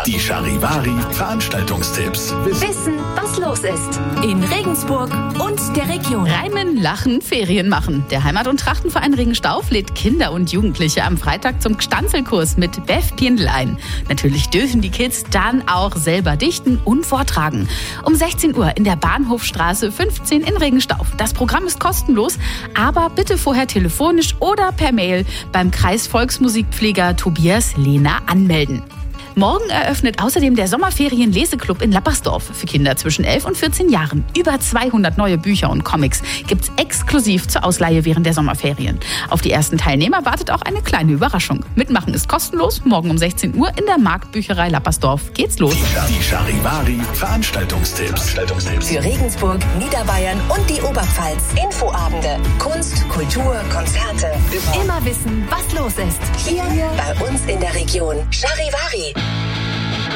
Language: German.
Die Charivari-Veranstaltungstipps. Wissen, was los ist. In Regensburg und der Region. Reimen, lachen, Ferien machen. Der Heimat- und Trachtenverein Regenstauf lädt Kinder und Jugendliche am Freitag zum Gstanzelkurs mit Bev Piendl ein. Natürlich dürfen die Kids dann auch selber dichten und vortragen. Um 16 Uhr in der Bahnhofstraße 15 in Regenstauf. Das Programm ist kostenlos, aber bitte vorher telefonisch oder per Mail beim Kreisvolksmusikpfleger Tobias Lehner anmelden. Morgen eröffnet außerdem der Sommerferien-Leseclub in Lappersdorf für Kinder zwischen 11 und 14 Jahren. Über 200 neue Bücher und Comics gibt's exklusiv zur Ausleihe während der Sommerferien. Auf die ersten Teilnehmer wartet auch eine kleine Überraschung. Mitmachen ist kostenlos. Morgen um 16 Uhr in der Marktbücherei Lappersdorf geht's los. Die Charivari-Veranstaltungstipps. Für Regensburg, Niederbayern und die Oberpfalz. Infoabende, Kunst, Kultur, Konzerte. Immer wissen, was los ist. Hier bei uns in der Region. Charivari.